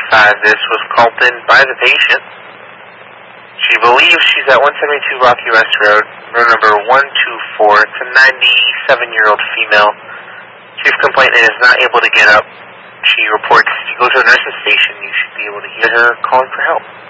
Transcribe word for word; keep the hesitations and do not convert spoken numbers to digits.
five. This was called in by the patient. She believes she's at one seventy-two Rocky West Road, room number one two four. It's a ninety-seven-year-old female. Chief complainant is not able to get up. She reports, if you go to a nurse's station, you should be able to hear her calling for help.